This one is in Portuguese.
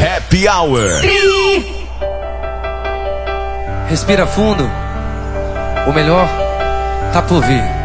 Happy Hour. Respira fundo. O melhor tá por vir.